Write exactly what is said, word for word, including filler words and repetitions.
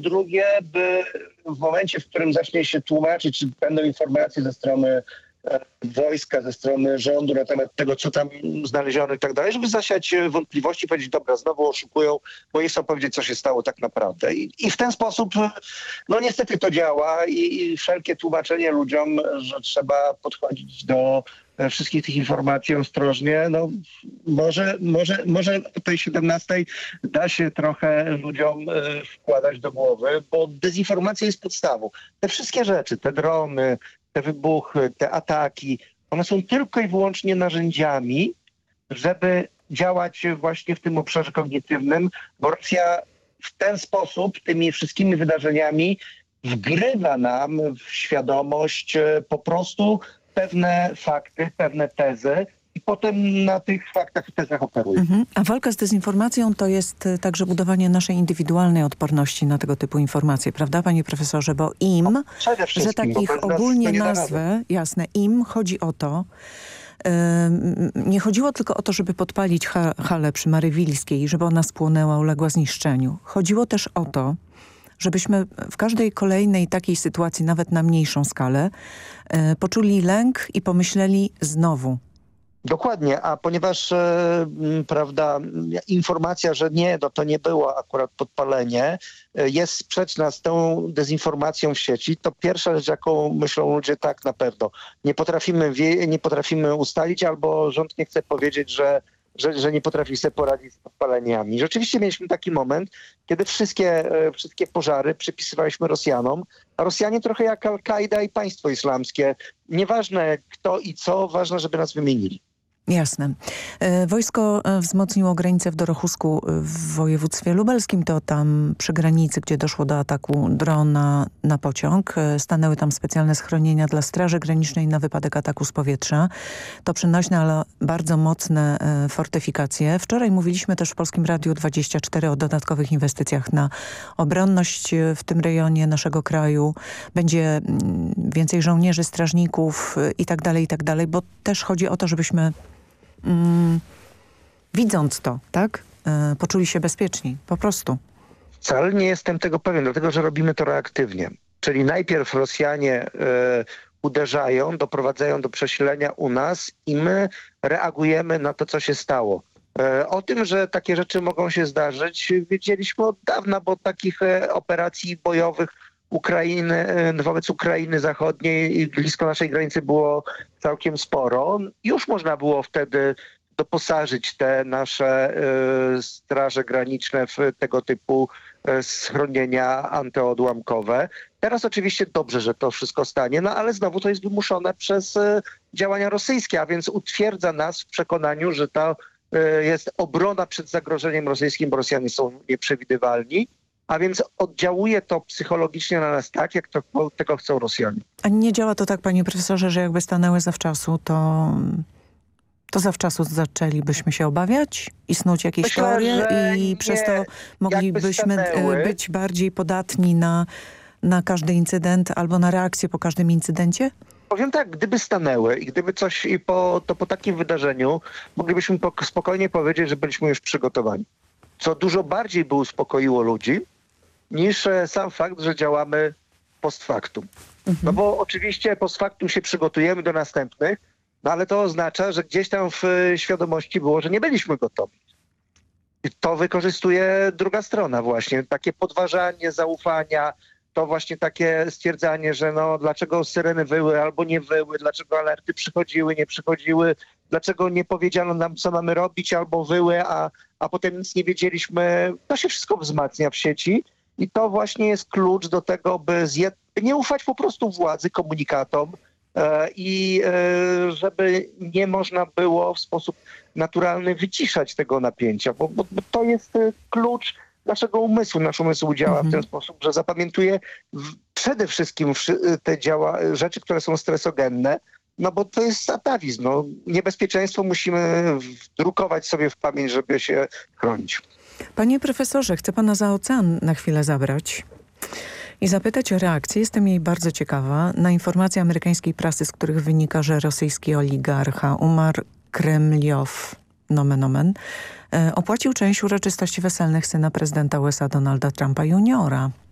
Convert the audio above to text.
drugie, by w momencie, w którym zacznie się tłumaczyć, czy będą informacje ze strony wojska, ze strony rządu na temat tego, co tam znaleziono i tak dalej, żeby zasiać wątpliwości, powiedzieć, dobra, znowu oszukują, bo nie chcą powiedzieć, co się stało tak naprawdę. I, i w ten sposób, no niestety to działa i, i wszelkie tłumaczenie ludziom, że trzeba podchodzić do wszystkich tych informacji ostrożnie, no może, może, może o tej siedemnastej da się trochę ludziom wkładać do głowy, bo dezinformacja jest podstawą. Te wszystkie rzeczy, te drony, te wybuchy, te ataki, one są tylko i wyłącznie narzędziami, żeby działać właśnie w tym obszarze kognitywnym, bo Rosja w ten sposób, tymi wszystkimi wydarzeniami wgrywa nam w świadomość po prostu pewne fakty, pewne tezy i potem na tych faktach i tezach operuje. Mhm. A walka z dezinformacją to jest także budowanie naszej indywidualnej odporności na tego typu informacje, prawda, panie profesorze? Bo im, no, że takich ogólnie nazwy, jasne, im chodzi o to, yy, nie chodziło tylko o to, żeby podpalić ha halę przy Marywilskiej, żeby ona spłonęła, uległa zniszczeniu. Chodziło też o to, żebyśmy w każdej kolejnej takiej sytuacji, nawet na mniejszą skalę, yy, poczuli lęk i pomyśleli znowu. Dokładnie, a ponieważ e, prawda, informacja, że nie, no to nie było akurat podpalenie, e, jest sprzeczna z tą dezinformacją w sieci, to pierwsza rzecz, jaką myślą ludzie, tak na pewno. Nie potrafimy, wie, nie potrafimy ustalić, albo rząd nie chce powiedzieć, że, że, że nie potrafi sobie poradzić z podpaleniami. Rzeczywiście mieliśmy taki moment, kiedy wszystkie, e, wszystkie pożary przypisywaliśmy Rosjanom, a Rosjanie trochę jak Al-Kaida i państwo islamskie. Nieważne kto i co, ważne, żeby nas wymienili. Jasne. Wojsko wzmocniło granicę w Dorochusku w województwie lubelskim. To tam przy granicy, gdzie doszło do ataku drona na pociąg. Stanęły tam specjalne schronienia dla Straży Granicznej na wypadek ataku z powietrza. To przenośne, ale bardzo mocne fortyfikacje. Wczoraj mówiliśmy też w Polskim Radiu dwadzieścia cztery o dodatkowych inwestycjach na obronność w tym rejonie naszego kraju. Będzie więcej żołnierzy, strażników i tak dalej, i tak dalej, bo też chodzi o to, żebyśmy Mm, widząc to, tak, e, poczuli się bezpieczni, po prostu. Wcale nie jestem tego pewien, dlatego że robimy to reaktywnie. Czyli najpierw Rosjanie e, uderzają, doprowadzają do przesilenia u nas i my reagujemy na to, co się stało. E, o tym, że takie rzeczy mogą się zdarzyć, wiedzieliśmy od dawna, bo takich e, operacji bojowych Ukrainy, wobec Ukrainy Zachodniej blisko naszej granicy było całkiem sporo. Już można było wtedy doposażyć te nasze y, straże graniczne w tego typu y, schronienia antyodłamkowe. Teraz oczywiście dobrze, że to wszystko stanie, no ale znowu to jest wymuszone przez y, działania rosyjskie, a więc utwierdza nas w przekonaniu, że to y, jest obrona przed zagrożeniem rosyjskim, bo Rosjanie są nieprzewidywalni. A więc oddziałuje to psychologicznie na nas tak, jak to, tego chcą Rosjanie. A nie działa to tak, panie profesorze, że jakby stanęły zawczasu, to, to zawczasu zaczęlibyśmy się obawiać i snuć jakieś Myślę, teorie i nie, przez to moglibyśmy być bardziej podatni na, na każdy incydent albo na reakcję po każdym incydencie? Powiem tak, gdyby stanęły i gdyby coś i po, to po takim wydarzeniu moglibyśmy po, spokojnie powiedzieć, że byliśmy już przygotowani. Co dużo bardziej by uspokoiło ludzi, niż sam fakt, że działamy post factum. Mhm. No bo oczywiście post factum się przygotujemy do następnych, no ale to oznacza, że gdzieś tam w świadomości było, że nie byliśmy gotowi. I to wykorzystuje druga strona właśnie. Takie podważanie zaufania, to właśnie takie stwierdzanie, że no dlaczego syreny wyły albo nie wyły, dlaczego alerty przychodziły, nie przychodziły, dlaczego nie powiedziano nam, co mamy robić, albo wyły, a, a potem nic nie wiedzieliśmy. To się wszystko wzmacnia w sieci. I to właśnie jest klucz do tego, by zjed- nie ufać po prostu władzy, komunikatom e, i e, żeby nie można było w sposób naturalny wyciszać tego napięcia, bo, bo, bo to jest klucz naszego umysłu. Nasz umysł działa mhm. w ten sposób, że zapamiętuje w, przede wszystkim te działa, rzeczy, które są stresogenne, no bo to jest atawizm. No, niebezpieczeństwo musimy wdrukować sobie w pamięć, żeby się chronić. Panie profesorze, chcę pana za ocean na chwilę zabrać i zapytać o reakcję. Jestem jej bardzo ciekawa. Na informacje amerykańskiej prasy, z których wynika, że rosyjski oligarcha Umar Kremliow, nomen omen, opłacił część uroczystości weselnych syna prezydenta U S A Donalda Trumpa juniora.